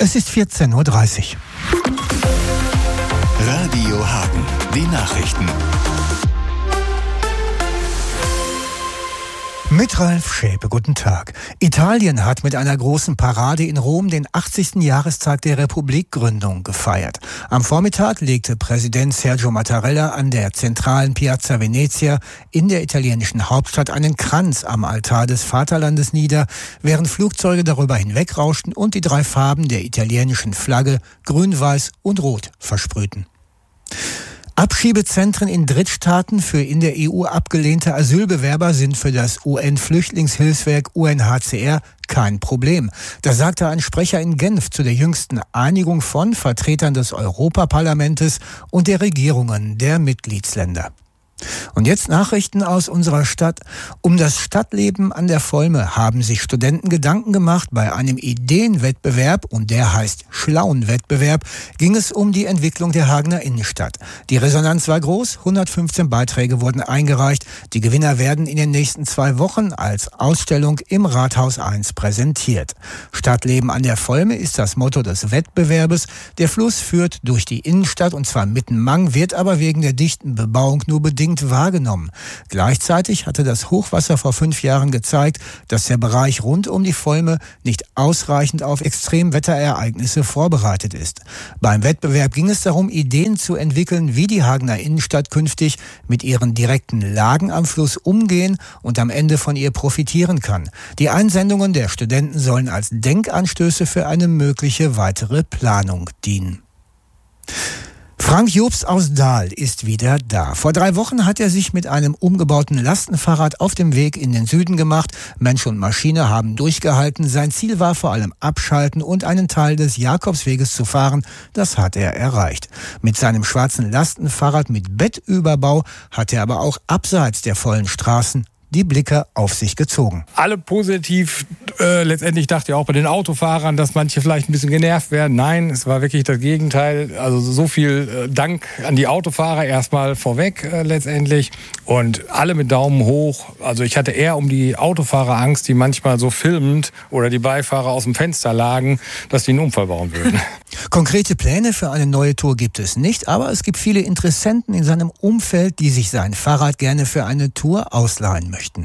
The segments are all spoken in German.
Es ist 14.30 Uhr. Radio Hagen, die Nachrichten. Mit Ralf Schäpe, guten Tag. Italien hat mit einer großen Parade in Rom den 80. Jahrestag der Republikgründung gefeiert. Am Vormittag legte Präsident Sergio Mattarella an der zentralen Piazza Venezia in der italienischen Hauptstadt einen Kranz am Altar des Vaterlandes nieder, während Flugzeuge darüber hinwegrauschten und die 3 Farben der italienischen Flagge Grün, Weiß und Rot versprühten. Abschiebezentren in Drittstaaten für in der EU abgelehnte Asylbewerber sind für das UN-Flüchtlingshilfswerk UNHCR kein Problem. Das sagte ein Sprecher in Genf zu der jüngsten Einigung von Vertretern des Europaparlamentes und der Regierungen der Mitgliedsländer. Und jetzt Nachrichten aus unserer Stadt. Um das Stadtleben an der Volme haben sich Studenten Gedanken gemacht. Bei einem Ideenwettbewerb, und der heißt Schlauenwettbewerb, ging es um die Entwicklung der Hagener Innenstadt. Die Resonanz war groß, 115 Beiträge wurden eingereicht. Die Gewinner werden in den nächsten 2 Wochen als Ausstellung im Rathaus 1 präsentiert. Stadtleben an der Volme ist das Motto des Wettbewerbes. Der Fluss führt durch die Innenstadt, und zwar mittenmang, wird aber wegen der dichten Bebauung nur bedingt wahrgenommen. Gleichzeitig hatte das Hochwasser vor 5 Jahren gezeigt, dass der Bereich rund um die Volme nicht ausreichend auf Extremwetterereignisse vorbereitet ist. Beim Wettbewerb ging es darum, Ideen zu entwickeln, wie die Hagener Innenstadt künftig mit ihren direkten Lagen am Fluss umgehen und am Ende von ihr profitieren kann. Die Einsendungen der Studenten sollen als Denkanstöße für eine mögliche weitere Planung dienen. Frank Jobst aus Dahl ist wieder da. Vor 3 Wochen hat er sich mit einem umgebauten Lastenfahrrad auf dem Weg in den Süden gemacht. Mensch und Maschine haben durchgehalten. Sein Ziel war vor allem abschalten und einen Teil des Jakobsweges zu fahren. Das hat er erreicht. Mit seinem schwarzen Lastenfahrrad mit Bettüberbau hat er aber auch abseits der vollen Straßen die Blicke auf sich gezogen. Alle positiv, letztendlich dachte ich auch bei den Autofahrern, dass manche vielleicht ein bisschen genervt werden. Nein, es war wirklich das Gegenteil. Also so viel Dank an die Autofahrer erstmal vorweg letztendlich. Und alle mit Daumen hoch. Also ich hatte eher um die Autofahrer Angst, die manchmal so filmend oder die Beifahrer aus dem Fenster lagen, dass die einen Unfall bauen würden. Konkrete Pläne für eine neue Tour gibt es nicht, aber es gibt viele Interessenten in seinem Umfeld, die sich sein Fahrrad gerne für eine Tour ausleihen möchten.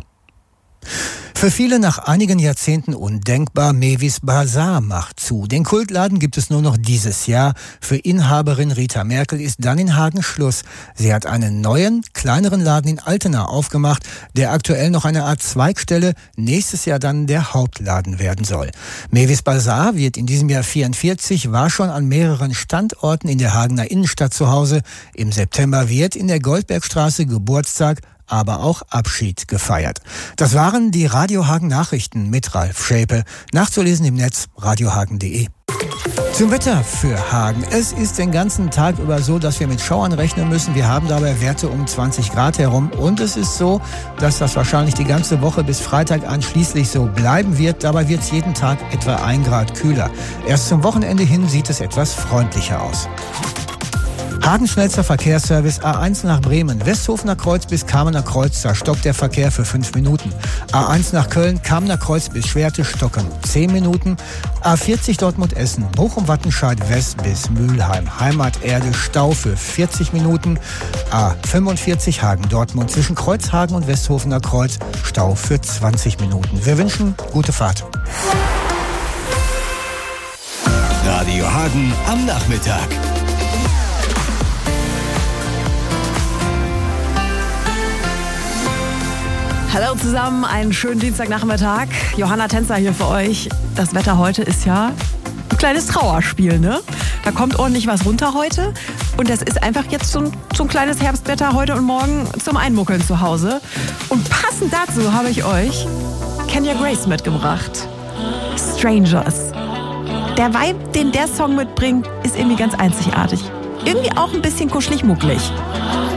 Für viele nach einigen Jahrzehnten undenkbar, Mewis Bazar macht zu. Den Kultladen gibt es nur noch dieses Jahr. Für Inhaberin Rita Merkel ist dann in Hagen Schluss. Sie hat einen neuen, kleineren Laden in Altena aufgemacht, der aktuell noch eine Art Zweigstelle, nächstes Jahr dann der Hauptladen werden soll. Mewis Bazar wird in diesem Jahr 44, war schon an mehreren Standorten in der Hagener Innenstadt zu Hause. Im September wird in der Goldbergstraße Geburtstag, aber auch Abschied gefeiert. Das waren die Radio Hagen Nachrichten mit Ralf Schäpe. Nachzulesen im Netz radiohagen.de. Zum Wetter für Hagen. Es ist den ganzen Tag über so, dass wir mit Schauern rechnen müssen. Wir haben dabei Werte um 20 Grad herum. Und es ist so, dass das wahrscheinlich die ganze Woche bis Freitag anschließend so bleiben wird. Dabei wird es jeden Tag etwa 1 Grad kühler. Erst zum Wochenende hin sieht es etwas freundlicher aus. Hagen schnellster Verkehrsservice A1 nach Bremen, Westhofener Kreuz bis Kamener Kreuz, da stockt der Verkehr für 5 Minuten. A1 nach Köln, Kamener Kreuz bis Schwerte stocken 10 Minuten. A40 Dortmund-Essen, Bochum-Wattenscheid West bis Mülheim, Heimaterde Stau für 40 Minuten. A45 Hagen-Dortmund zwischen Kreuzhagen und Westhofener Kreuz, Stau für 20 Minuten. Wir wünschen gute Fahrt. Radio Hagen am Nachmittag. Hallo zusammen, einen schönen Dienstagnachmittag. Johanna Tänzer hier für euch. Das Wetter heute ist ja ein kleines Trauerspiel, ne? Da kommt ordentlich was runter heute. Und das ist einfach jetzt so ein kleines Herbstwetter heute und morgen zum Einmuckeln zu Hause. Und passend dazu habe ich euch Kenya Grace mitgebracht. Strangers. Der Vibe, den der Song mitbringt, ist irgendwie ganz einzigartig. Irgendwie auch ein bisschen kuschelig-mucklig.